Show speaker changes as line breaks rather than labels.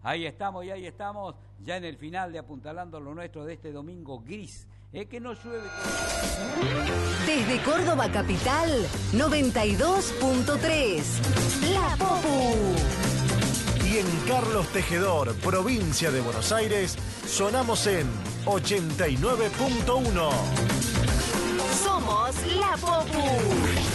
Ahí estamos, ya en el final de Apuntalando lo Nuestro de este domingo gris. Que no llueve.
Desde Córdoba Capital, 92.3. La Popu.
Y en Carlos Tejedor, provincia de Buenos Aires, sonamos en 89.1.
Somos La Popu.